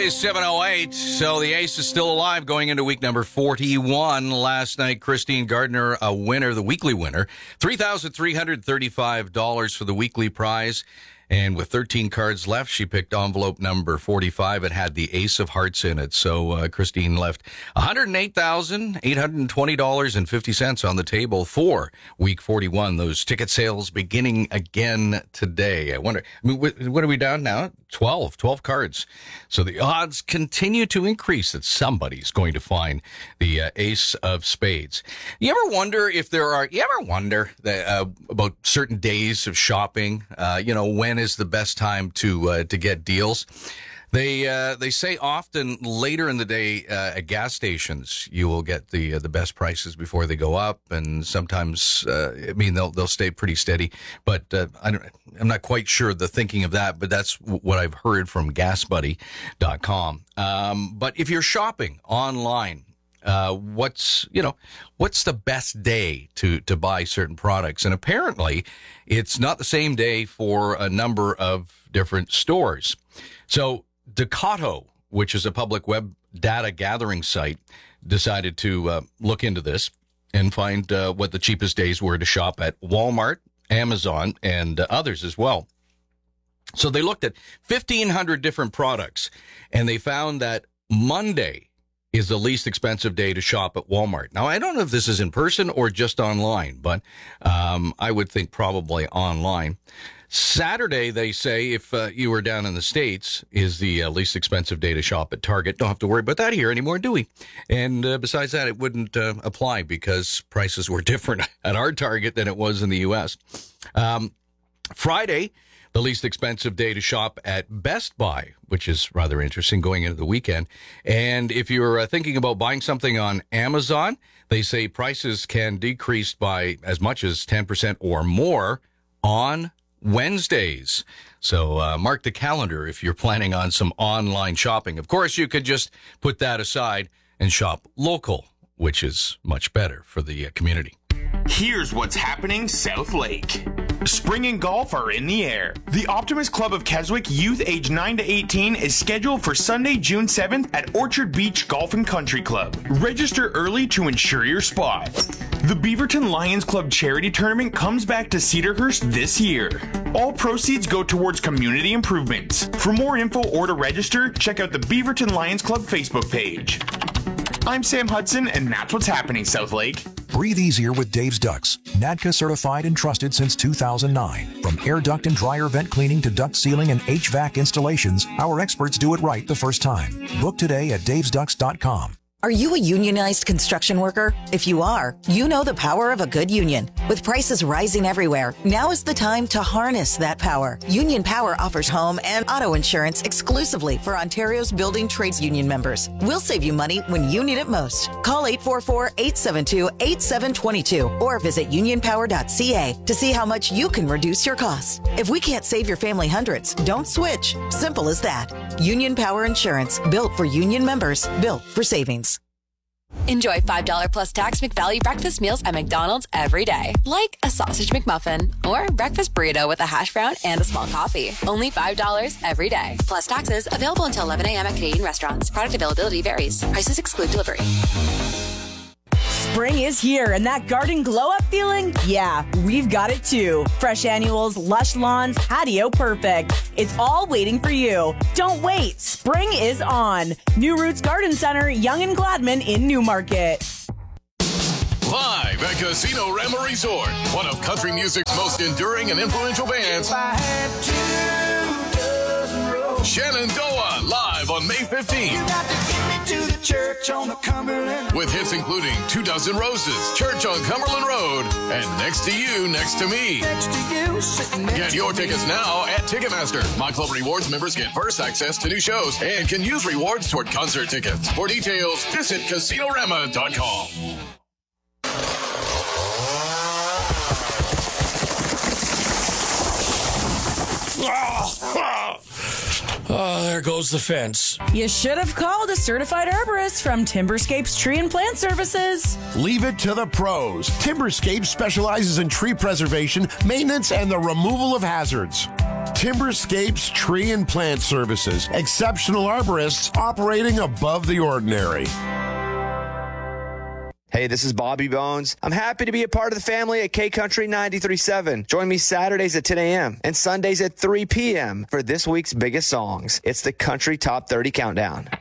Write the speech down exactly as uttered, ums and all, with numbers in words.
is seven oh eight, so the ace is still alive going into week number forty-one. Last night, Christine Gardner, a winner, the weekly winner, three thousand three hundred thirty-five dollars for the weekly prize. And with thirteen cards left, she picked envelope number forty-five. It had the ace of hearts in it. So uh, Christine left one hundred eight thousand eight hundred twenty dollars and fifty cents on the table for week forty-one. Those ticket sales beginning again today. I wonder, I mean, what, what are we down now? twelve, twelve cards. So the odds continue to increase that somebody's going to find the uh, ace of spades. You ever wonder if there are, you ever wonder that, uh, about certain days of shopping? Uh, you know, when is the best time to uh, to get deals? They uh, they say often later in the day uh, at gas stations you will get the uh, the best prices before they go up, and sometimes uh, I mean they'll they'll stay pretty steady. But uh, I don't, I'm not quite sure the thinking of that. But that's w- what I've heard from gas buddy dot com. Um, but if you're shopping online, Uh, what's, you know, what's the best day to, to buy certain products? And apparently it's not the same day for a number of different stores. So Ducato, which is a public web data gathering site, decided to uh, look into this and find uh, what the cheapest days were to shop at Walmart, Amazon, and uh, others as well. So they looked at fifteen hundred different products, and they found that Monday is the least expensive day to shop at Walmart. Now, I don't know if this is in person or just online, but um, I would think probably online. Saturday, they say, if uh, you were down in the States, is the uh, least expensive day to shop at Target. Don't have to worry about that here anymore, do we? And uh, besides that, it wouldn't uh, apply because prices were different at our Target than it was in the U S. Um, Friday, the least expensive day to shop at Best Buy, which is rather interesting going into the weekend. And if you're uh, thinking about buying something on Amazon, they say prices can decrease by as much as ten percent or more on Wednesdays. So uh, mark the calendar if you're planning on some online shopping. Of course, you could just put that aside and shop local, which is much better for the uh, community. Here's what's happening South Lake. Spring and golf are in the air. The Optimist Club of Keswick youth age nine to eighteen is scheduled for Sunday, June seventh at Orchard Beach Golf and Country Club. Register early to ensure your spot. The Beaverton Lions Club charity tournament comes back to Cedarhurst this year. All proceeds go towards community improvements. For more info or to register, check out the Beaverton Lions Club Facebook page. I'm Sam Hudson, and that's what's happening South Lake. Breathe easier with Dave's Ducts. N A D C A certified and trusted since two thousand nine. From air duct and dryer vent cleaning to duct sealing and H V A C installations, our experts do it right the first time. Book today at daves ducts dot com. Are you a unionized construction worker? If you are, you know the power of a good union. With prices rising everywhere, now is the time to harness that power. Union Power offers home and auto insurance exclusively for Ontario's building trades union members. We'll save you money when you need it most. Call eight four four, eight seven two, eight seven two two or visit union power dot c a to see how much you can reduce your costs. If we can't save your family hundreds, don't switch. Simple as that. Union Power Insurance, built for union members, built for savings. Enjoy five dollars plus tax McValue breakfast meals at McDonald's every day. Like a sausage McMuffin or breakfast burrito with a hash brown and a small coffee. Only five dollars every day. Plus taxes. Available until eleven a.m. at Canadian restaurants. Product availability varies. Prices exclude delivery. Spring is here, and that garden glow-up feeling? Yeah, we've got it too. Fresh annuals, lush lawns, patio perfect. It's all waiting for you. Don't wait. Spring is on. New Roots Garden Center, Yonge and Gladman in Newmarket. Live at Casino Rama Resort, one of country music's most enduring and influential bands. Shenandoah, live on May fifteenth. You got to get me to the church on the Cumberland. With hits including Two Dozen Roses, Church on Cumberland Road, and Next to You, Next to Me. Next to you, sitting next Get your tickets me. Now at Ticketmaster. My Club Rewards members get first access to new shows and can use rewards toward concert tickets. For details, visit casino rama dot com. Oh, there goes the fence. You should have called a certified herborist from Timberscapes Tree and Plant Services. Leave it to the pros. Timberscapes specializes in tree preservation, maintenance, and the removal of hazards. Timberscapes Tree and Plant Services. Exceptional arborists operating above the ordinary. Hey, this is Bobby Bones. I'm happy to be a part of the family at K-Country ninety-three point seven. Join me Saturdays at ten a.m. and Sundays at three p.m. for this week's biggest songs. It's the Country Top thirty Countdown.